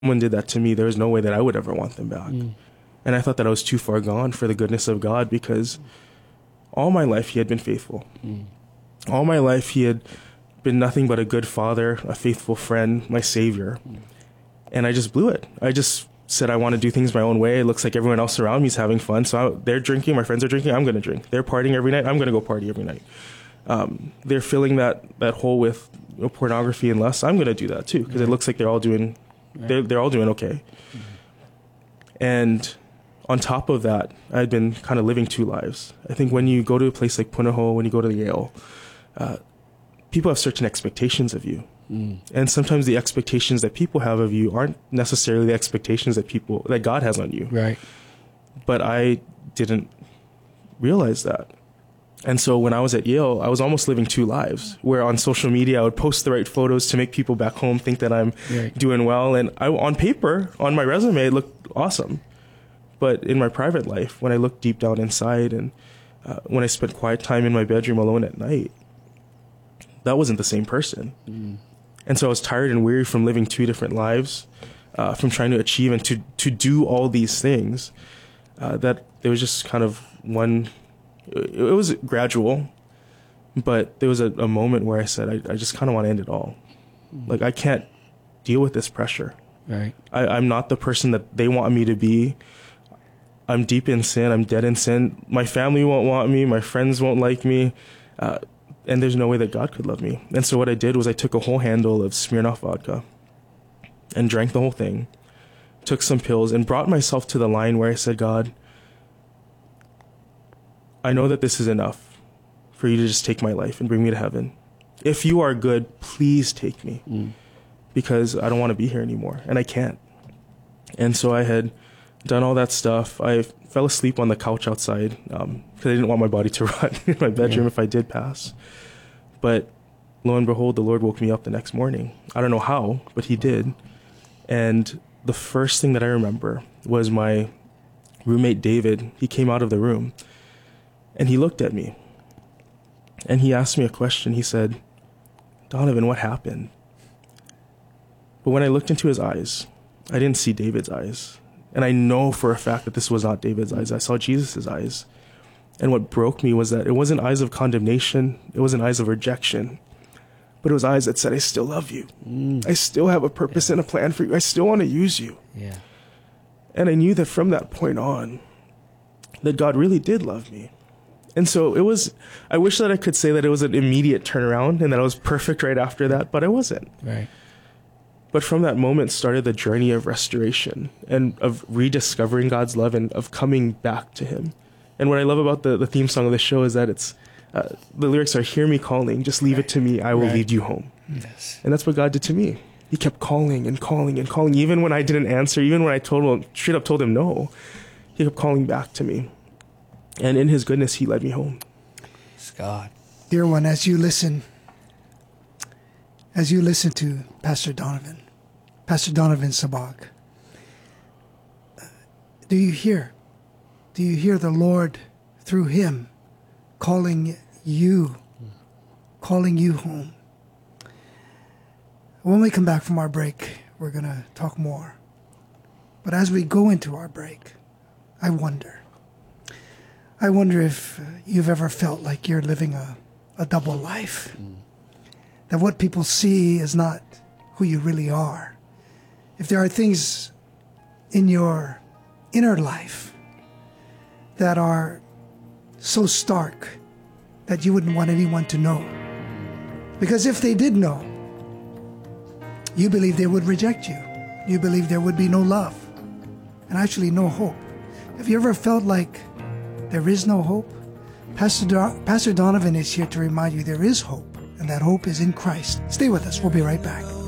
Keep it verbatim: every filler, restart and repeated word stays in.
someone did that to me, there was no way that I would ever want them back. Mm. And I thought that I was too far gone for the goodness of God, because all my life he had been faithful. Mm. All my life he had been nothing but a good father, a faithful friend, my savior. Mm. And I just blew it. I just said I want to do things my own way. It looks like everyone else around me is having fun. So I, they're drinking, my friends are drinking, I'm going to drink. They're partying every night, I'm going to go party every night. Um, they're filling that, that hole with, you know, pornography and lust. I'm going to do that too, because right. it looks like they're all doing, right. they're, they're all doing okay. Mm-hmm. And on top of that, I'd been kind of living two lives. I think when you go to a place like Punahou, when you go to Yale, uh, people have certain expectations of you. Mm. And sometimes the expectations that people have of you aren't necessarily the expectations that people, that God has on you. Right. But I didn't realize that. And so when I was at Yale, I was almost living two lives, where on social media, I would post the right photos to make people back home think that I'm right. doing well. And I, on paper, on my resume, it looked awesome. But in my private life, when I looked deep down inside, and uh, when I spent quiet time in my bedroom alone at night, that wasn't the same person. Mm. And so I was tired and weary from living two different lives, uh, from trying to achieve and to, to do all these things, uh, that there was just kind of one, it, it was gradual, but there was a, a moment where I said, I, I just kind of want to end it all. Mm. Like, I can't deal with this pressure. Right. I, I'm not the person that they want me to be. I'm deep in sin. I'm dead in sin. My family won't want me. My friends won't like me. Uh, and there's no way that God could love me. And so what I did was I took a whole handle of Smirnoff vodka and drank the whole thing, took some pills, and brought myself to the line where I said, God, I know that this is enough for you to just take my life and bring me to heaven. If you are good, please take me, mm. because I don't want to be here anymore, and I can't. And so I had done all that stuff. I fell asleep on the couch outside um, because I didn't want my body to rot in my bedroom yeah. if I did pass. But lo and behold, the Lord woke me up the next morning. I don't know how, but he did. And the first thing that I remember was my roommate, David. He came out of the room, and he looked at me. And he asked me a question. He said, Donovan, what happened? But when I looked into his eyes, I didn't see David's eyes. And I know for a fact that this was not David's eyes. I saw Jesus' eyes. And what broke me was that it wasn't eyes of condemnation. It wasn't eyes of rejection. But it was eyes that said, I still love you. Mm. I still have a purpose yeah. and a plan for you. I still want to use you. Yeah. And I knew that from that point on, that God really did love me. And so it was, I wish that I could say that it was an immediate turnaround and that I was perfect right after that, but I wasn't. Right. But from that moment started the journey of restoration and of rediscovering God's love and of coming back to him. And what I love about the, the theme song of the show is that it's, uh, the lyrics are, hear me calling, just leave right. it to me, I will right. lead you home. Yes. And that's what God did to me. He kept calling and calling and calling, even when I didn't answer, even when I told him, straight up told him no, he kept calling back to me. And in his goodness, he led me home. It's God. Dear one, as you listen, as you listen to Pastor Donovan, Pastor Donovan Sabag, uh, do you hear? Do you hear the Lord through him calling you, calling you home? When we come back from our break, we're going to talk more. But as we go into our break, I wonder, I wonder if you've ever felt like you're living a, a double life. Mm. That what people see is not who you really are. If there are things in your inner life that are so stark that you wouldn't want anyone to know. Because if they did know, you believe they would reject you. You believe there would be no love and actually no hope. Have you ever felt like there is no hope? Pastor, Do- Pastor Donovan is here to remind you there is hope, and that hope is in Christ. Stay with us. We'll be right back.